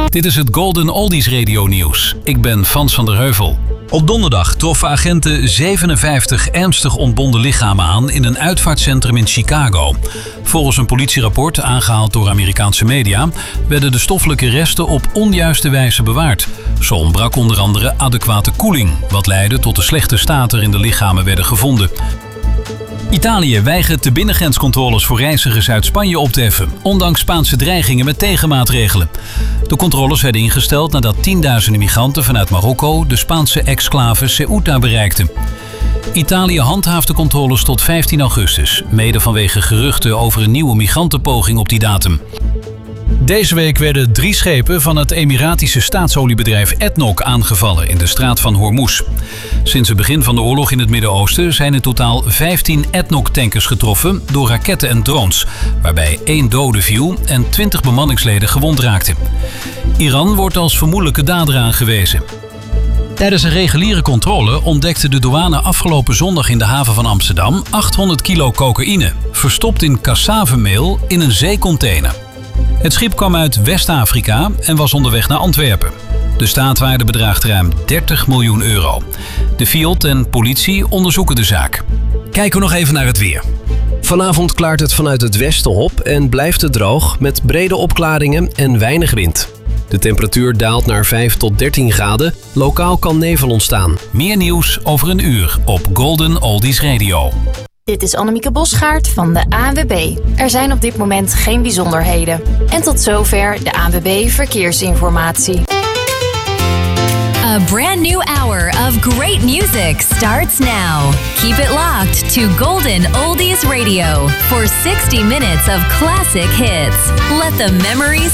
Dit is het Golden Oldies Radio Nieuws. Ik ben Frans van der Heuvel. Op donderdag troffen agenten 57 ernstig ontbonden lichamen aan in een uitvaartcentrum in Chicago. Volgens een politierapport, aangehaald door Amerikaanse media, werden de stoffelijke resten op onjuiste wijze bewaard. Zo ontbrak onder andere adequate koeling, wat leidde tot de slechte staat waarin de lichamen werden gevonden. Italië weigert de binnengrenscontroles voor reizigers uit Spanje op te heffen, ondanks Spaanse dreigingen met tegenmaatregelen. De controles werden ingesteld nadat tienduizenden migranten vanuit Marokko de Spaanse exclave Ceuta bereikten. Italië handhaaft de controles tot 15 augustus, mede vanwege geruchten over een nieuwe migrantenpoging op die datum. Deze week werden 3 schepen van het Emiratische staatsoliebedrijf ADNOC aangevallen in de straat van Hormuz. Sinds het begin van de oorlog in het Midden-Oosten zijn in totaal 15 ADNOC-tankers getroffen door raketten en drones, waarbij 1 dode viel en 20 bemanningsleden gewond raakten. Iran wordt als vermoedelijke dader aangewezen. Tijdens een reguliere controle ontdekte de douane afgelopen zondag in de haven van Amsterdam 800 kilo cocaïne, verstopt in cassavemeel in een zeecontainer. Het schip kwam uit West-Afrika en was onderweg naar Antwerpen. De staatwaarde bedraagt ruim 30 miljoen euro. De FIOD en politie onderzoeken de zaak. Kijken we nog even naar het weer. Vanavond klaart het vanuit het westen op en blijft het droog met brede opklaringen en weinig wind. De temperatuur daalt naar 5 tot 13 graden. Lokaal kan nevel ontstaan. Meer nieuws over een uur op Golden Oldies Radio. Dit is Annemieke Bosgaard van de ANWB. Er zijn op dit moment geen bijzonderheden. En tot zover de ANWB Verkeersinformatie. A brand new hour of great music starts now. Keep it locked to Golden Oldies Radio for 60 minutes of classic hits. Let the memories